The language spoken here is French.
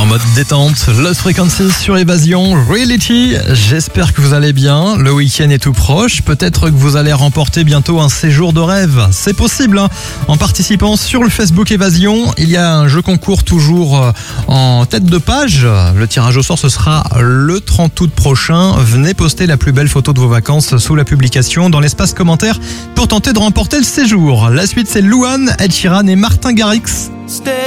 mode détente. Lost Frequencies sur Évasion, Reality. J'espère que vous allez bien. Le week-end est tout proche. Peut-être que vous allez remporter bientôt un séjour de rêve. C'est possible, hein. En participant sur le Facebook Évasion, il y a un jeu concours toujours en tête de page. Le tirage au sort, ce sera le 30 août prochain. Venez poster la plus belle photo de vos vacances sous la publication dans l'espace commentaire pour tenter de remporter le séjour. La suite, c'est Louane, Ed Sheeran et Martin Garrix.